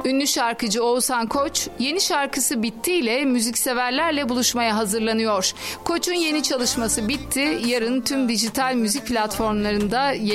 Ünlü şarkıcı Oğuzhan Koç, yeni şarkısı Bitti ile müzikseverlerle buluşmaya hazırlanıyor. Koç'un yeni çalışması Bitti, yarın tüm dijital müzik platformlarında